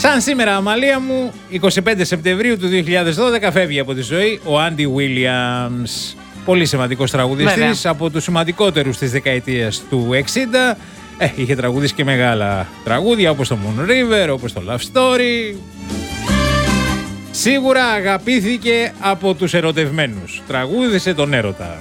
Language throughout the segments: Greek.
Σαν σήμερα, Αμαλία μου, 25 Σεπτεμβρίου του 2012 φεύγει από τη ζωή ο Άντι Βίλιαμς. Πολύ σημαντικός τραγουδιστής, από τους σημαντικότερους της δεκαετίας του 60. Είχε τραγουδίσει και μεγάλα τραγούδια όπως το Moon River, όπως το Love Story. Σίγουρα αγαπήθηκε από τους ερωτευμένους. Τραγούδισε τον έρωτα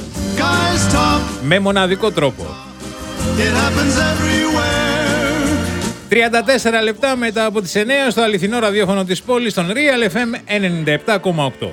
με μοναδικό τρόπο. 34 λεπτά μετά από τις 9 στο αληθινό ραδιόφωνο της πόλης, στον Real FM 97,8.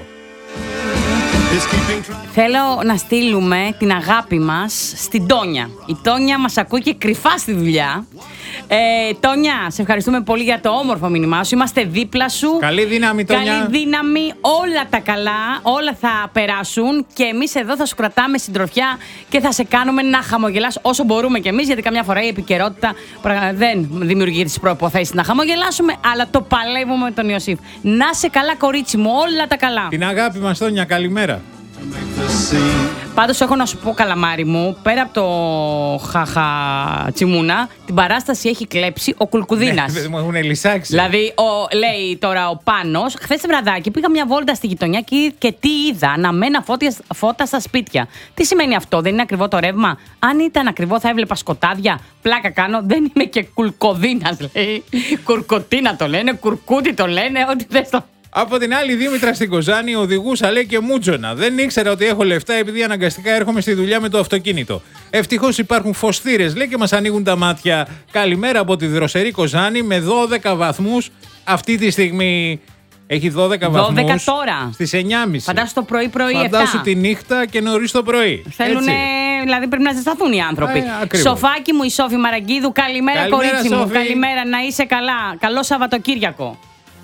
Θέλω να στείλουμε την αγάπη μας στην Τόνια. Η Τόνια μας ακούει και κρυφά στη δουλειά. Τόνια, σε ευχαριστούμε πολύ για το όμορφο μήνυμά σου. Είμαστε δίπλα σου. Καλή δύναμη, Τόνια. Καλή δύναμη, όλα τα καλά, όλα θα περάσουν και εμείς εδώ θα σου κρατάμε συντροφιά και θα σε κάνουμε να χαμογελάς όσο μπορούμε κι εμείς, γιατί καμιά φορά η επικαιρότητα δεν δημιουργεί τις προϋποθέσεις να χαμογελάσουμε, αλλά το παλεύουμε με τον Ιωσήφ. Να σε καλά, κορίτσι μου, όλα τα καλά. Την αγάπη μας, Τόνια, καλημέρα. Πάντως έχω να σου πω, καλαμάρι μου, πέρα από το χαχατσιμούνα, την παράσταση έχει κλέψει ο Κουλκουδίνας. Ναι, μου έχουν λυσάξει. Δηλαδή, λέει τώρα ο Πάνος, χθες βραδάκι πήγα μια βόλτα στη γειτονιά και τι είδα, αναμένα φώτα στα σπίτια. Τι σημαίνει αυτό, δεν είναι ακριβό το ρεύμα? Αν ήταν ακριβό θα έβλεπα σκοτάδια. Πλάκα κάνω, δεν είμαι και Κουλκοδίνας, λέει. Κουρκοτίνα το λένε, Κουρκούτι το λένε, ό,τι θες το. Από την άλλη, Δήμητρα στην Κοζάνη οδηγούσα, λέει, και μούτζωνα. Δεν ήξερα ότι έχω λεφτά επειδή αναγκαστικά έρχομαι στη δουλειά με το αυτοκίνητο. Ευτυχώς υπάρχουν φωστήρες, λέει, και μας ανοίγουν τα μάτια. Καλημέρα από τη δροσερή Κοζάνη με 12 βαθμούς αυτή τη στιγμή. Έχει 12 βαθμούς. 12 τώρα. Στις 9.30. Φαντάσου το πρωί-πρωί 7. Φαντάσου τη νύχτα και νωρίς το πρωί. Θέλουνε, δηλαδή πρέπει να ζεσταθούν οι άνθρωποι. Σοφάκι μου, η Σόφη Μαραγκίδου, καλημέρα κορίτσι μου. Καλημέρα, να είσαι καλά. Καλό Σαββατοκύριακο.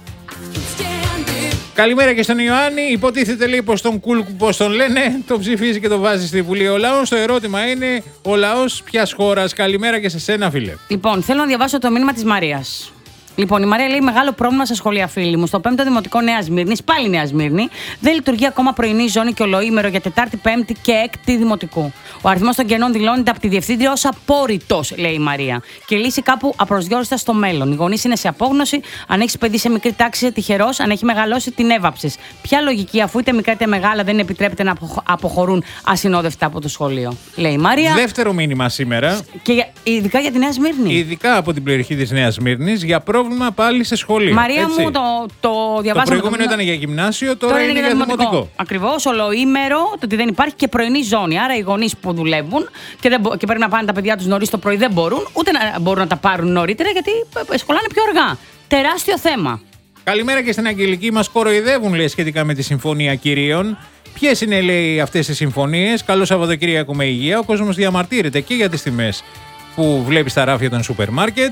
Καλημέρα και στον Ιωάννη. Υποτίθεται, λέει, πως τον λένε, τον ψηφίζει και τον βάζει στη Βουλή ο λαός. Το ερώτημα είναι, ο λαός ποιας χώρας? Καλημέρα και σε σένα, φίλε. Λοιπόν, θέλω να διαβάσω το μήνυμα της Μαρίας. Λοιπόν, η Μαρία λέει: μεγάλο πρόβλημα στα σχολεία, φίλοι μου. Στο 5ο Δημοτικό Νέα Σμύρνης, πάλι Νέα Σμύρνη, δεν λειτουργεί ακόμα πρωινή ζώνη και ολοήμερο για Τετάρτη, Πέμπτη και Έκτη Δημοτικού. Ο αριθμός των κενών δηλώνεται από τη Διευθύντρια ως απόρριτος, λέει η Μαρία. Και λύση κάπου απροσδιόριστα στο μέλλον. Οι γονείς είναι σε απόγνωση. Αν έχει παιδί σε μικρή τάξη, είσαι τυχερός. Αν έχει μεγαλώσει, την έβαψες. Ποια λογική, αφού είτε μικρά είτε μεγάλα δεν επιτρέπεται να αποχωρούν ασυνόδευτα από το σχολείο, λέει η Μαρία. Δεύτερο μήνυμα σήμερα. Και ειδικά για τη Νέα Σμύρνη. Ειδικά από την περιοχή της Νέας Σμύρνης για πρόβλημα πάλι σε σχολείο. Μαρία έτσι. μου, το διαβάσαμε. Το προηγούμενο ήταν για γυμνάσιο, τώρα είναι για δημοτικό. Ακριβώς, ολοήμερο, το ότι δεν υπάρχει και πρωινή ζώνη. Άρα οι γονείς που δουλεύουν και πρέπει να πάνε τα παιδιά τους νωρίς το πρωί δεν μπορούν, ούτε να μπορούν να τα πάρουν νωρίτερα, γιατί σχολάνε πιο αργά. Τεράστιο θέμα. Καλημέρα και στην Αγγελική. Μας κοροϊδεύουν, λέει, σχετικά με τη Συμφωνία Κυρίων. Ποιες είναι, λέει, αυτές οι συμφωνίες? Καλό Σαββατοκύριακο με υγεία. Ο κόσμος διαμαρτύρεται και για τις τιμές που βλέπει στα ράφια των σούπερ μάρκετ.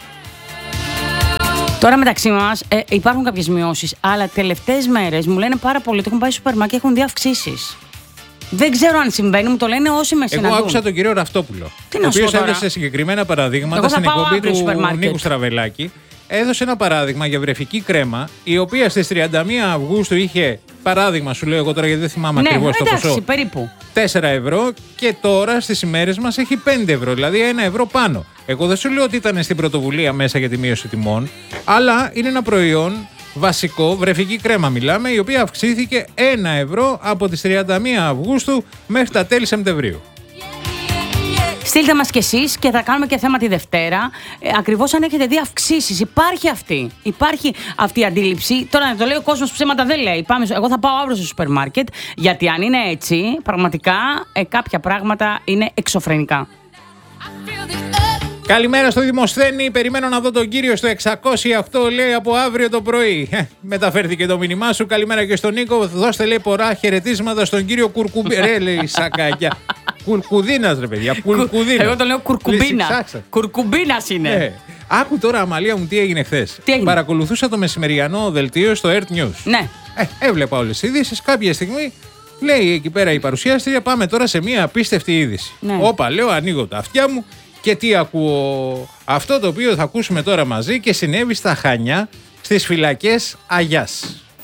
Τώρα μεταξύ μας υπάρχουν κάποιες μειώσεις, αλλά τελευταίες μέρες μου λένε πάρα πολύ ότι έχουν πάει στο σούπερ μάρκετ και έχουν δει αυξήσεις. Δεν ξέρω αν συμβαίνει, μου το λένε όσοι με συναντούν. Εγώ άκουσα τον κύριο Ραυτόπουλο, ο οποίος έδωσε συγκεκριμένα παραδείγματα στην εκπομπή του Νίκου Στραβελάκη. Έδωσε ένα παράδειγμα για βρεφική κρέμα, η οποία στις 31 Αυγούστου είχε, παράδειγμα σου λέω εγώ τώρα γιατί δεν θυμάμαι ακριβώς το ποσό, περίπου 4 ευρώ και τώρα στις ημέρες μας έχει 5 ευρώ, δηλαδή 1 ευρώ πάνω. Εγώ δεν σου λέω ότι ήταν στην πρωτοβουλία μέσα για τη μείωση τιμών, αλλά είναι ένα προϊόν βασικό, βρεφική κρέμα μιλάμε, η οποία αυξήθηκε 1 ευρώ από τις 31 Αυγούστου μέχρι τα τέλη Σεπτεμβρίου. Στείλτε μας κι εσείς και θα κάνουμε και θέμα τη Δευτέρα. Ακριβώς αν έχετε δει αυξήσεις. Υπάρχει αυτή η αντίληψη. Τώρα να το λέει ο κόσμος, ψέματα δεν λέει. Εγώ θα πάω αύριο στο σούπερ μάρκετ, γιατί αν είναι έτσι, πραγματικά κάποια πράγματα είναι εξωφρενικά. Καλημέρα στο Δημοσθένη. Περιμένω να δω τον κύριο στο 608, λέει, από αύριο το πρωί. Μεταφέρθηκε το μήνυμά σου. Καλημέρα και στον Νίκο. Δώστε, λέει, πολλά χαιρετίσματα στον κύριο Κουρκουμπίνα. Ρε, λέει, σακάκια. Κουρκουδίνας, ρε παιδιά. Κουρκουδίνας. Εγώ το λέω Κουρκουμπίνα. Κουρκουμπίνας είναι. Ναι. Άκου τώρα, Αμαλία μου, τι έγινε χθες. Παρακολουθούσα το μεσημεριανό δελτίο στο Earth News. Ναι. Έβλεπα όλες τις ειδήσεις. Κάποια στιγμή λέει εκεί πέρα η παρουσιάστρια, πάμε τώρα σε μια απίστευτη είδηση. Ναι. Όπα, λέω, ανοίγω τα αυτιά μου. Και τι ακούω? Αυτό το οποίο θα ακούσουμε τώρα μαζί και συνέβη στα Χανιά, στις φυλακές Αγιάς.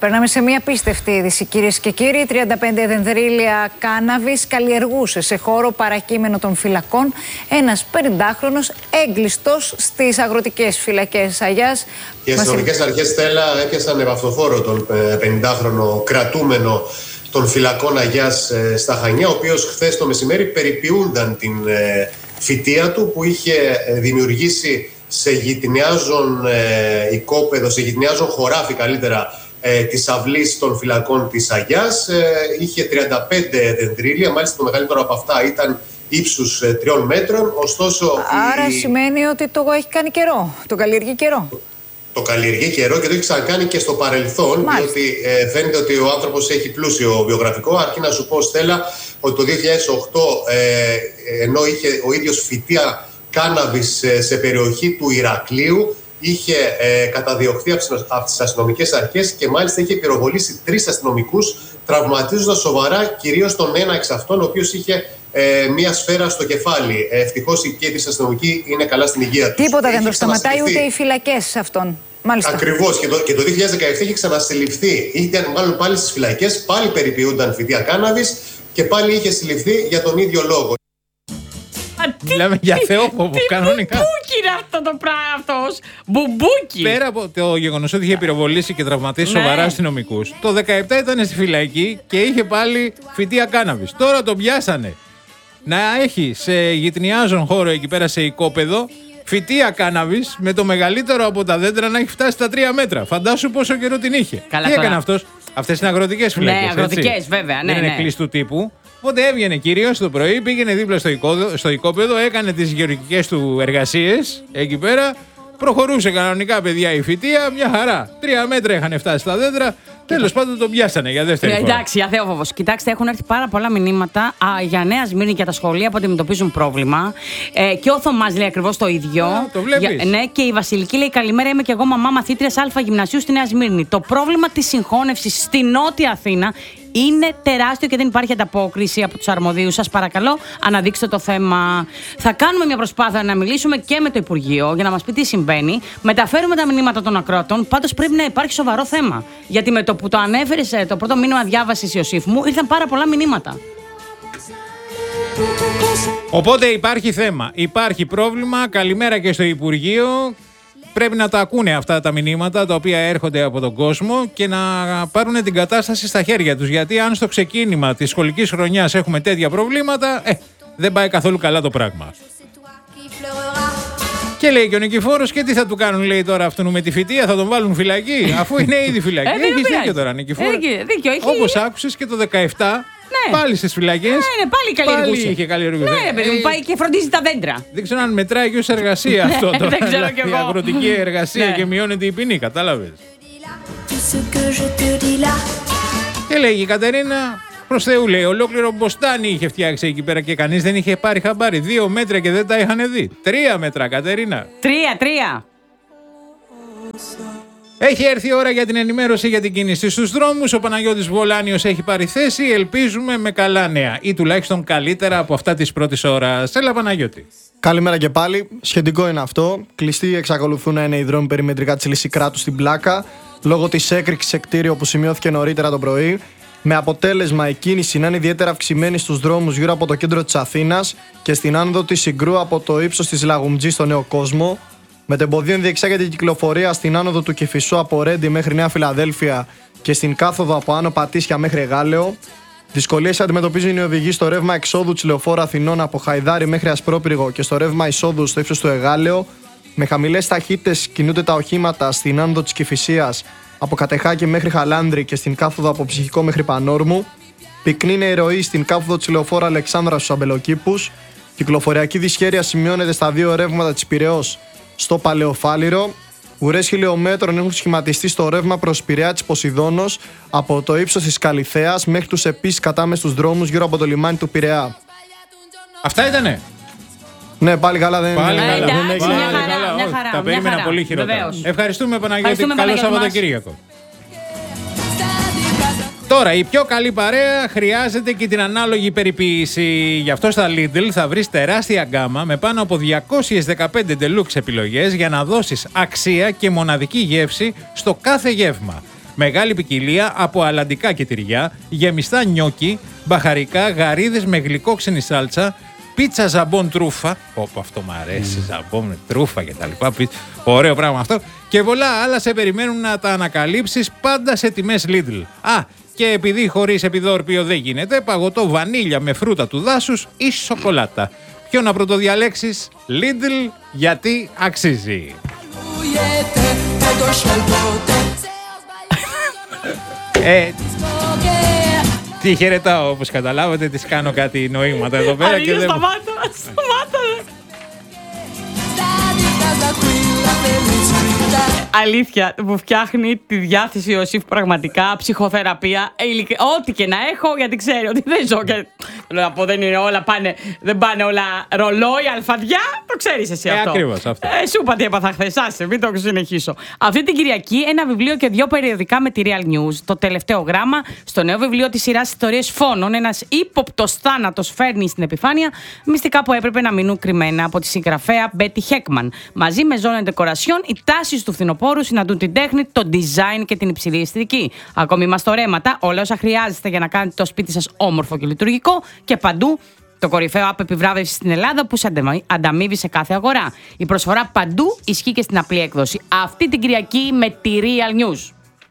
Περνάμε σε μια πίστευτη είδηση, κυρίες και κύριοι. 35 δενδρίλια κάναβης καλλιεργούσε σε χώρο παρακείμενο των φυλακών ένας 50χρονος έγκλειστος στις αγροτικές φυλακές Αγιάς. Οι αστυνομικές αρχές, Στέλλα, έπιασαν επαυτοφόρο τον 50χρονο κρατούμενο των φυλακών Αγιάς στα Χανιά, ο οποίος χθες το μεσημέρι περιποιούνταν την φυτεία του που είχε δημιουργήσει σε γειτονιάζον οικόπεδο, σε γειτονιάζον χωράφι καλύτερα, της αυλής των φυλακών της Αγιάς. Είχε 35 δεντρίλια, μάλιστα το μεγαλύτερο από αυτά ήταν ύψους 3 μέτρων. Ωστόσο, άρα σημαίνει ότι το έχει κάνει καιρό, το καλλιεργεί καιρό. Το καλλιεργεί καιρό και το έχει ξανακάνει και στο παρελθόν, μάλιστα. Διότι φαίνεται ότι ο άνθρωπος έχει πλούσιο βιογραφικό. Αρκεί να σου πω, Στέλλα, ότι το 2008, ενώ είχε ο ίδιος φυτεία κάναβης σε περιοχή του Ηρακλείου, είχε καταδιωχθεί από τις αστυνομικές αρχές και μάλιστα είχε πυροβολήσει 3 αστυνομικούς, τραυματίζοντας σοβαρά κυρίως τον ένα εξ αυτών, ο οποίος είχε μία σφαίρα στο κεφάλι. Ευτυχώς και οι 3 αστυνομικοί είναι καλά στην υγεία τους. Τίποτα δεν το σταματάει ούτε οι φυλακές αυτών. Μάλιστα. Ακριβώς. Και το 2017 είχε ξανασυλληφθεί. Ήταν μάλλον πάλι στις φυλακές, πάλι περιποιούνταν φυτεία κάναβης και πάλι είχε συλληφθεί για τον ίδιο λόγο. Μιλάμε για θεόφοβο, κανονικά. Μπουμπούκι είναι αυτό το πράγμα αυτός. Μπουμπούκι. Πέρα από το γεγονός ότι είχε πυροβολήσει και τραυματίσει σοβαρά αστυνομικούς, το 17 ήταν στη φυλακή και είχε πάλι φυτεία κάναβης. Τώρα τον πιάσανε να έχει σε γειτονιάζον χώρο εκεί πέρα σε οικόπεδο φυτεία κάναβης με το μεγαλύτερο από τα δέντρα να έχει φτάσει στα 3 μέτρα. Φαντάσου πόσο καιρό την είχε. Καλά, τι έκανε αυτός? Αυτές είναι αγροτικές φυλακές. Ναι, αγροτικές, βέβαια. Δεν είναι κλειστού τύπου. Οπότε έβγαινε κυρίως το πρωί, πήγαινε δίπλα στο οικόπεδο, έκανε τις γεωργικές του εργασίες εκεί πέρα. Προχωρούσε κανονικά, παιδιά, η φυτεία, μια χαρά. 3 μέτρα είχαν φτάσει στα δέντρα. Τέλος πάντων τον πιάσανε για δεύτερη φορά. Εντάξει, αθέοφοβος. Κοιτάξτε, έχουν έρθει πάρα πολλά μηνύματα για Νέα Σμύρνη και τα σχολεία που αντιμετωπίζουν πρόβλημα. Και ο Θωμάς λέει ακριβώς το ίδιο. Το βλέπεις. Ναι, και η Βασιλική λέει: καλημέρα, είμαι και εγώ μαμά μαθήτριας Α γυμνασίου στη Νέα Σμύρνη. Το πρόβλημα της συγχώνευσης στη Νότια Αθήνα είναι τεράστιο και δεν υπάρχει ανταπόκριση από τους αρμοδίους. Σας παρακαλώ, αναδείξτε το θέμα. Θα κάνουμε μια προσπάθεια να μιλήσουμε και με το Υπουργείο για να μας πει τι συμβαίνει. Μεταφέρουμε τα μηνύματα των ακρότων. Πάντως πρέπει να υπάρχει σοβαρό θέμα. Γιατί με το που το ανέφερες, το πρώτο μήνυμα διάβασης, Ιωσήφ μου, ήρθαν πάρα πολλά μηνύματα. Οπότε υπάρχει θέμα, υπάρχει πρόβλημα. Καλημέρα και στο Υπουργείο. Πρέπει να τα ακούνε αυτά τα μηνύματα τα οποία έρχονται από τον κόσμο και να πάρουν την κατάσταση στα χέρια τους. Γιατί αν στο ξεκίνημα της σχολικής χρονιάς έχουμε τέτοια προβλήματα, δεν πάει καθόλου καλά το πράγμα. Και λέει και ο Νικηφόρος, και τι θα του κάνουν, λέει τώρα αυτόν με τη φυτεία, θα τον βάλουν φυλακή, αφού είναι ήδη φυλακή. Έχεις δίκιο τώρα, Νικηφόρο. Όπως άκουσες και το 17. Ναι. Πάλι στις φυλακές. Ναι, πάλι καλλιεργούσε. Πάλι είχε καλλιεργούσε. Ναι, παιδί μου, πάει και φροντίζει τα δέντρα. Δεν ξέρω αν μετράει και ως εργασία αυτό τώρα. Δεν ξέρω κι εγώ. Η αγροτική εργασία και μειώνεται η ποινή, κατάλαβες. Και λέγει η Κατερίνα, προς Θεού λέει, ολόκληρο μποστάνι είχε φτιάξει εκεί πέρα και κανείς δεν είχε πάρει χαμπάρι. 2 μέτρα και δεν τα είχαν δει. 3 μέτρα, Κατερίνα. 3. Έχει έρθει η ώρα για την ενημέρωση για την κίνηση στους δρόμους. Ο Παναγιώτης Βολάνιος έχει πάρει θέση. Ελπίζουμε με καλά νέα ή τουλάχιστον καλύτερα από αυτά της πρώτης ώρας. Έλα, Παναγιώτη. Καλημέρα και πάλι. Σχετικό είναι αυτό. Κλειστοί εξακολουθούν να είναι οι δρόμοι περιμετρικά της Λυσικράτου στην Πλάκα λόγω της έκρηξης σε κτίριο που σημειώθηκε νωρίτερα το πρωί. Με αποτέλεσμα η κίνηση να είναι ιδιαίτερα αυξημένη στους δρόμους γύρω από το κέντρο της Αθήνας και στην άνοδο της Συγκρού από το ύψος της Λαγουμτζή στο Νέο Κόσμο. Μετεμποδίων διεξάγεται η κυκλοφορία στην άνοδο του Κηφισού από Ρέντι μέχρι Νέα Φιλαδέλφια και στην κάθοδο από Άνω Πατήσια μέχρι Εγάλεο. Δυσκολίες αντιμετωπίζουν οι οδηγοί στο ρεύμα εξόδου της Λεωφόρου Αθηνών από Χαϊδάρι μέχρι Ασπρόπυργο και στο ρεύμα εισόδου στο ύψος του Εγάλεο. Με χαμηλές ταχύτητες κινούνται τα οχήματα στην άνοδο της Κηφισίας από Κατεχάκη μέχρι Χαλάνδρη και στην κάθοδο από Ψυχικό μέχρι Πανόρμου. Πυκνή είναι η ροή στην κάθοδο της Λεωφόρου Αλεξάνδρα στους Αμπελοκήπους. Κυκλοφοριακή δυσχέρεια σημειώνεται στα 2 ρεύματα της Πειραιώς στο Παλαιοφάλιρο. Ουρές χιλιομέτρων έχουν σχηματιστεί στο ρεύμα προς Πειραιά της Ποσειδώνος από το ύψος της Καλιθέας μέχρι τους επίσης κατάμεστους δρόμους γύρω από το λιμάνι του Πειραιά. Αυτά ήτανε. Ναι, πάλι καλά δεν πάλι είναι. Καλά. Εντάξει, μια χαρά. Τα περίμενα πολύ χειρότερα. Βεβαίως. Ευχαριστούμε, Παναγιώτη. Καλό Σαββατοκύριακο. Τώρα, η πιο καλή παρέα χρειάζεται και την ανάλογη περιποίηση. Γι' αυτό στα Lidl θα βρεις τεράστια γκάμα με πάνω από 215 deluxe επιλογές για να δώσεις αξία και μοναδική γεύση στο κάθε γεύμα. Μεγάλη ποικιλία από αλλαντικά και τυριά, γεμιστά νιόκι, μπαχαρικά, γαρίδες με γλυκό ξενή σάλτσα, πίτσα ζαμπόν τρούφα. Όπου αυτό μου αρέσει, ζαμπόν με τρούφα κτλ. Ωραίο πράγμα αυτό. Και πολλά άλλα σε περιμένουν να τα ανακαλύψεις, πάντα σε τιμές Lidl. Και επειδή χωρίς επιδόρπιο δεν γίνεται, παγωτό βανίλια με φρούτα του δάσους ή σοκολάτα. Ποιο να πρωτοδιαλέξεις? Lidl, γιατί αξίζει. Τι χαιρετάω, όπως καταλάβατε, τις κάνω κάτι νοήματα εδώ πέρα. Και δεν... Σταμάτα. Αλήθεια, μου φτιάχνει τη διάθεση ο Ιωσήφ πραγματικά, ψυχοθεραπεία, ό,τι και να έχω, γιατί ξέρει ότι δεν ζω και να πω δεν είναι όλα δεν πάνε όλα ρολόι, αλφαδιά, το ξέρεις εσύ αυτό. Ακριβώς αυτό. Σου είπα τι έπαθα χθες, άσε, μην το συνεχίσω. Αυτή την Κυριακή ένα βιβλίο και 2 περιοδικά με τη Real News, το τελευταίο γράμμα, στο νέο βιβλίο της σειράς ιστορίες φόνων, ένας ύποπτος θάνατος φέρνει στην επιφάνεια μυστικά που έπρεπε να μείνουν κρυμμένα από τη συγγραφέα Μπέτι Χέκμαν. Μαζί με ζώνε ντεκορασιόν, οι τάσεις του φθινοπόρου συναντούν την τέχνη, το design και την υψηλή αισθητική. Ακόμη μαστορέματα, όλα όσα χρειάζεστε για να κάνετε το σπίτι σας όμορφο και λειτουργικό και παντού το κορυφαίο app επιβράβευση στην Ελλάδα που σε ανταμείβει σε κάθε αγορά. Η προσφορά παντού ισχύει και στην απλή έκδοση. Αυτή την Κυριακή με τη Real News.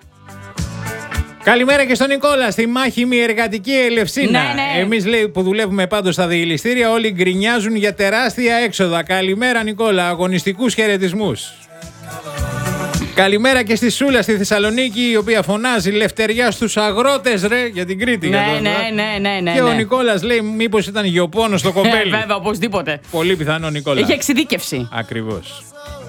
Καλημέρα και στον Νικόλα, στη μάχημη εργατική Ελευσίνα. Ναι. Εμείς λέει που δουλεύουμε πάντως στα διελιστήρια, όλοι γκρινιάζουν για τεράστια έξοδα. Καλημέρα Νικόλα, αγωνιστικούς χαιρετισμούς. Καλημέρα και στη Σούλα στη Θεσσαλονίκη, η οποία φωνάζει λευτεριά στους αγρότες, ρε, για την Κρήτη. Ναι. Και ο Νικόλας λέει, μήπως ήταν γεωπόνο στο κοπέλι. Βέβαια, οπωσδήποτε. Πολύ πιθανό, Νικόλα. Είχε εξειδίκευση. Ακριβώς.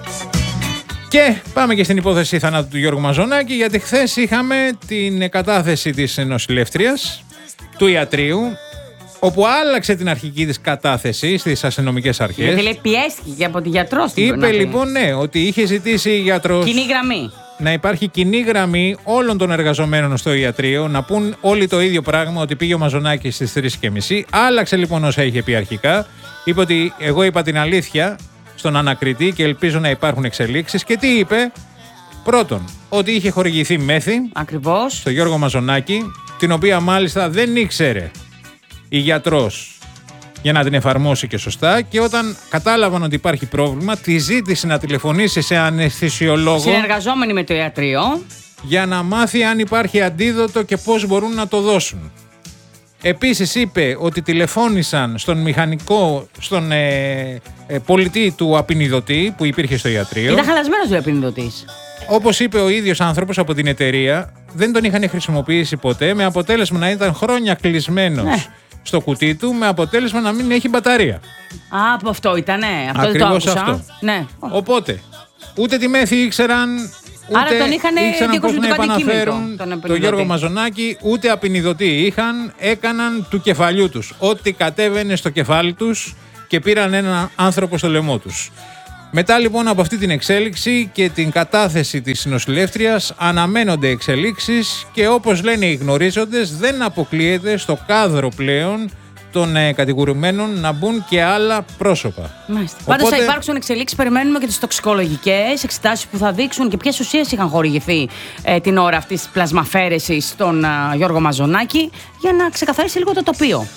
Και πάμε και στην υπόθεση θανάτου του Γιώργου Μαζονάκη, γιατί χθες είχαμε την κατάθεση της νοσηλεύτριας του ιατρείου, όπου άλλαξε την αρχική της κατάθεση στις αστυνομικές αρχές. Γιατί λέει πιέστηκε από τη γιατρό στην Είπε λοιπόν ότι είχε ζητήσει η γιατρός κοινή γραμμή. να υπάρχει κοινή γραμμή όλων των εργαζομένων στο ιατρείο, να πούν όλοι το ίδιο πράγμα, ότι πήγε ο Μαζονάκης στις 3:30. Άλλαξε λοιπόν όσα είχε πει αρχικά. Είπε ότι εγώ είπα την αλήθεια στον ανακριτή και ελπίζω να υπάρχουν εξελίξεις. Και τι είπε? Πρώτον, ότι είχε χορηγηθεί μέθη. Ακριβώς. Στο Γιώργο Μαζονάκη, την οποία μάλιστα δεν ήξερε η γιατρός για να την εφαρμόσει και σωστά, και όταν κατάλαβαν ότι υπάρχει πρόβλημα, τη ζήτησε να τηλεφωνήσει σε αναισθησιολόγο, συνεργαζόμενοι με το ιατρείο, για να μάθει αν υπάρχει αντίδοτο και πώς μπορούν να το δώσουν. Επίσης είπε ότι τηλεφώνησαν στον μηχανικό, στον πολιτή του απεινιδωτή που υπήρχε στο ιατρείο. Ήταν χαλασμένος ο απεινιδωτής. Όπως είπε ο ίδιος άνθρωπος από την εταιρεία, δεν τον είχαν χρησιμοποιήσει ποτέ, με αποτέλεσμα να ήταν χρόνια κλεισμένος στο κουτί του, με αποτέλεσμα να μην έχει μπαταρία. Από αυτό ήτανε. Αυτό ακριβώς δεν το άκουσα. Αυτό. Ναι. Οπότε, ούτε τη μέθη ήξεραν, ούτε άρα τον ήξεραν πώς να επαναφέρουν τον Γιώργο Μαζονάκη, ούτε απεινιδωτή είχαν, έκαναν του κεφαλιού τους. Ό,τι κατέβαινε στο κεφάλι τους και πήραν έναν άνθρωπο στο λαιμό τους. Μετά λοιπόν από αυτή την εξέλιξη και την κατάθεση της νοσηλεύτριας αναμένονται εξελίξεις και όπως λένε οι γνωρίζοντες, δεν αποκλείεται στο κάδρο πλέον των κατηγορουμένων να μπουν και άλλα πρόσωπα. Μάλιστα. Πάντως θα υπάρξουν εξελίξεις, περιμένουμε και τις τοξικολογικές εξετάσεις που θα δείξουν και ποιες ουσίες είχαν χορηγηθεί την ώρα αυτής της πλασμαφέρεσης στον Γιώργο Μαζονάκη, για να ξεκαθαρίσει λίγο το τοπίο.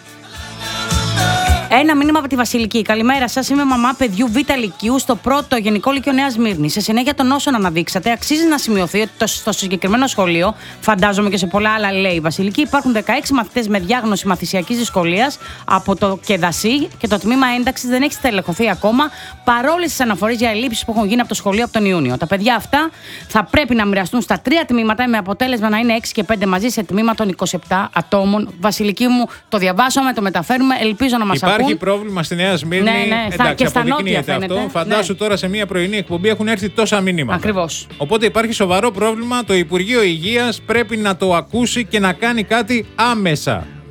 Ένα μήνυμα από τη Βασιλική. Καλημέρα σας. Είμαι μαμά παιδιού Β' Λυκείου στο πρώτο Γενικό Λύκειο Νέας Μύρνης. Σε συνέχεια των όσων αναδείξατε, αξίζει να σημειωθεί ότι στο συγκεκριμένο σχολείο, φαντάζομαι και σε πολλά άλλα, λέει η Βασιλική, υπάρχουν 16 μαθητές με διάγνωση μαθησιακής δυσκολίας από το ΚΕΔΑΣΥ και το τμήμα ένταξης δεν έχει στελεχωθεί ακόμα, παρόλες τις αναφορές για ελλείψεις που έχουν γίνει από το σχολείο από τον Ιούνιο. Τα παιδιά αυτά θα πρέπει να μοιραστούν στα 3 τμήματα, με αποτέλεσμα να είναι 6 και 5 μαζί σε τμήμα των 27 ατόμων. Βασιλική μου, το διαβάσαμε, το μεταφέρουμε. Ελπίζω να μας ακούν. Υπάρχει πρόβλημα στη Νέα Σμύρνη. Εντάξει, και στα νότια φαίνεται αυτό. Φαντάσου τώρα σε μια πρωινή εκπομπή έχουν έρθει τόσα μηνύματα. Ακριβώς. Οπότε υπάρχει σοβαρό πρόβλημα. Το Υπουργείο Υγείας πρέπει να το ακούσει και να κάνει κάτι άμεσα.